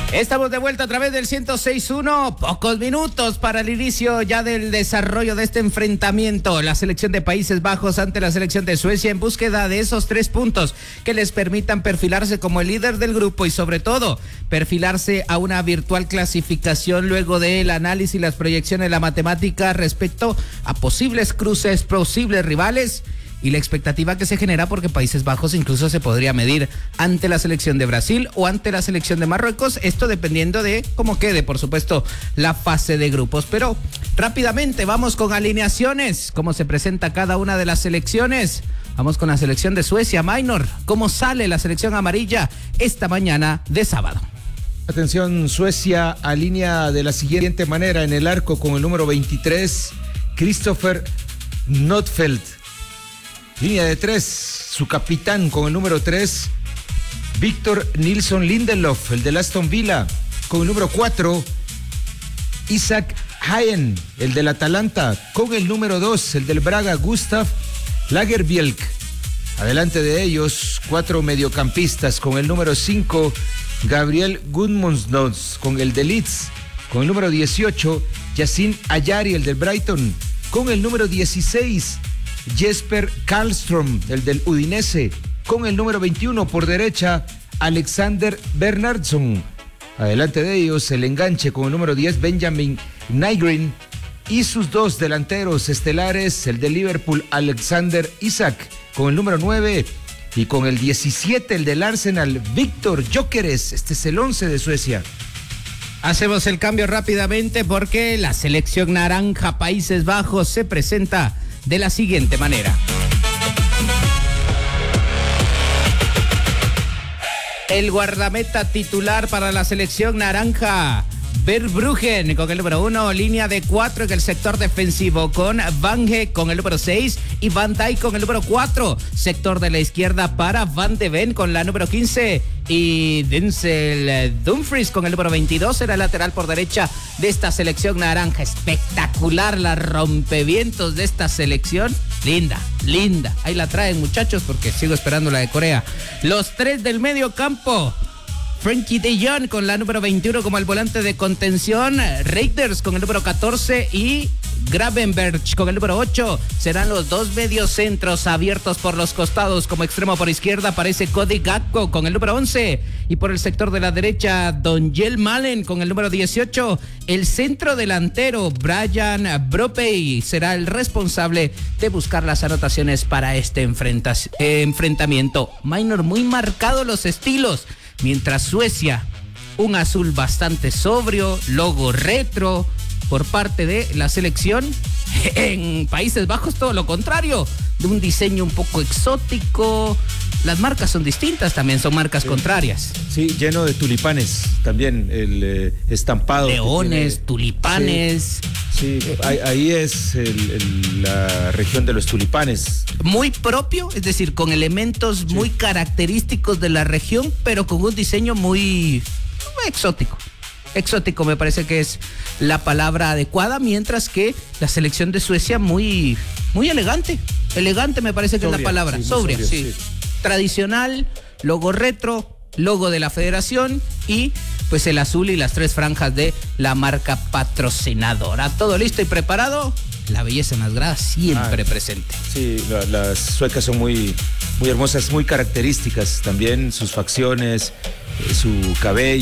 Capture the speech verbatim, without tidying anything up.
Estamos de vuelta a través del ciento seis punto uno, pocos minutos para el inicio ya del desarrollo de este enfrentamiento. La selección de Países Bajos ante la selección de Suecia en búsqueda de esos tres puntos que les permitan perfilarse como el líder del grupo y sobre todo perfilarse a una virtual clasificación luego del análisis y las proyecciones de la matemática respecto a posibles cruces, posibles rivales y la expectativa que se genera porque Países Bajos incluso se podría medir ante la selección de Brasil o ante la selección de Marruecos, esto dependiendo de cómo quede, por supuesto, la fase de grupos. Pero rápidamente vamos con alineaciones, cómo se presenta cada una de las selecciones. Vamos con la selección de Suecia, Minor, cómo sale la selección amarilla esta mañana de sábado. Atención, Suecia alinea de la siguiente manera: en el arco con el número veintitrés, Christopher Notfeldt. Línea de tres, su capitán con el número tres, Victor Nilsson Lindelof, el del Aston Villa. Con el número cuatro, Isaac Hayen, el del Atalanta. Con el número dos, el del Braga, Gustav Lagerbielke. Adelante de ellos, cuatro mediocampistas. Con el número cinco, Gabriel Gudmundsson, con el de Leeds. Con el número dieciocho, Yacine Ayari, el del Brighton. Con el número dieciséis, Jesper Karlström, el del Udinese. Con el número veintiuno por derecha, Alexander Bernhardsson. Adelante de ellos, el enganche con el número diez, Benjamin Nygren. Y sus dos delanteros estelares, el de Liverpool, Alexander Isak, con el número nueve. Y con el diecisiete, el del Arsenal, Víctor Gyökeres. Este es el once de Suecia. Hacemos el cambio rápidamente porque la selección naranja Países Bajos se presenta de la siguiente manera. El guardameta titular para la selección naranja, Verbruggen, con el número uno, línea de cuatro en el sector defensivo, con Vange con el número seis y Van Dijk con el número cuatro. Sector de la izquierda para Van de Ven con la número quince y Denzel Dumfries con el número veintidós, era el lateral por derecha de esta selección naranja. Espectacular la rompevientos de esta selección. Linda, linda. Ahí la traen, muchachos, porque sigo esperando la de Corea. Los tres del medio campo. Frenkie de Jong con la número veintiuno como el volante de contención, Reiters con el número catorce y Gravenberch con el número ocho. Serán los dos mediocentros abiertos por los costados. Como extremo por izquierda aparece Cody Gakpo con el número once y por el sector de la derecha Donjel Malen con el número dieciocho. El centro delantero Brian Bropey será el responsable de buscar las anotaciones para este enfrenta- eh, enfrentamiento. Minor, muy marcados los estilos. Mientras Suecia, un azul bastante sobrio, logo retro por parte de la selección. En Países Bajos todo lo contrario, de un diseño un poco exótico. Las marcas son distintas, también son marcas sí. contrarias. Sí, lleno de tulipanes también, el eh, estampado. Leones, tiene... tulipanes. Sí, sí. Ahí, ahí es el, el, la región de los tulipanes. Muy propio, es decir, con elementos sí. muy característicos de la región, pero con un diseño muy, muy exótico. Exótico me parece que es la palabra adecuada, mientras que la selección de Suecia muy, muy elegante. Elegante me parece que sobria, es la palabra. Sí, sobria, sobria, sí. sí. Tradicional, logo retro, logo de la federación y pues el azul y las tres franjas de la marca patrocinadora. Todo listo y preparado. La belleza en las gradas siempre ah, presente. Sí, la, las suecas son muy, muy hermosas, muy características también, sus facciones, eh, su cabello.